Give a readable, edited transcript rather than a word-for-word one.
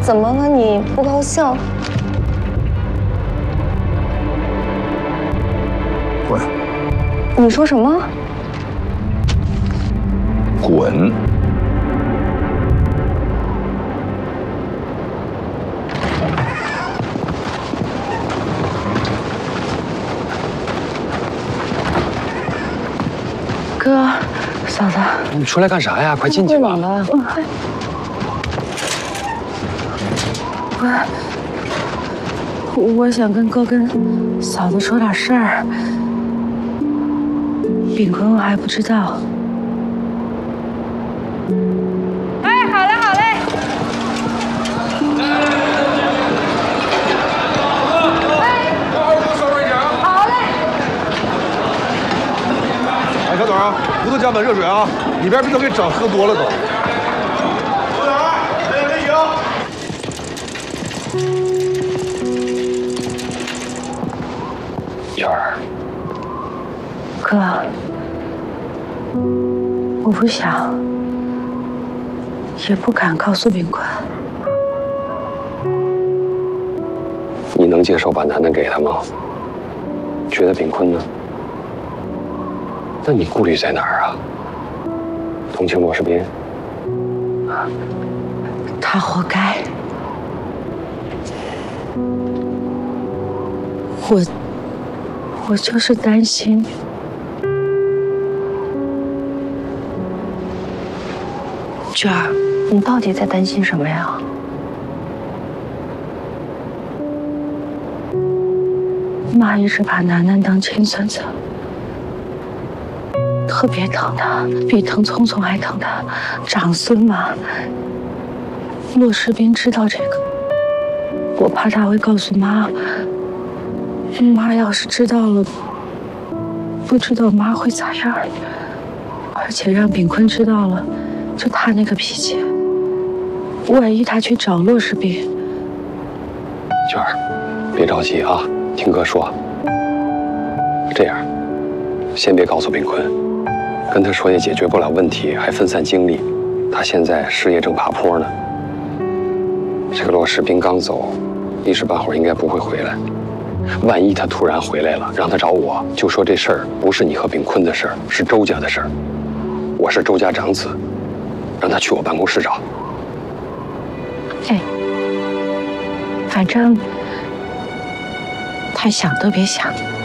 怎么了？你不高兴？ 滚！ 你说什么？ 滚！ 哥，嫂子， 你出来干啥呀？快进去吧。 我想跟哥跟嫂子说点事儿。炳坤我还不知道。 哎，好嘞，好嘞。好嘞。 哎，小董啊，葡萄加满热水啊！里边啤酒给整喝多了都。服务员，来点杯酒。 娟儿， 哥，我不想，也不敢告诉炳坤。 你能接受把楠楠给他吗？觉得炳坤呢？那你顾虑在哪儿啊？同情骆世斌？ 他活该。我就是担心。娟儿， 你到底在担心什么呀？ 妈一直把楠楠当亲孙子，特别疼他，比疼聪聪还疼他。长孙嘛，骆世斌知道这个，我怕他会告诉妈。妈要是知道了，不知道妈会咋样。而且让炳坤知道了，就他那个脾气，万一他去找骆世斌。 娟儿，别着急啊，听哥说。这样，先别告诉炳坤，跟他说也解决不了问题，还分散精力。他现在事业正爬坡呢。这个骆世斌刚走，一时半会儿应该不会回来。万一他突然回来了，让他找我，就说这事儿不是你和炳坤的事儿，是周家的事儿。我是周家长子，让他去我办公室找。 哎，反正他想都别想。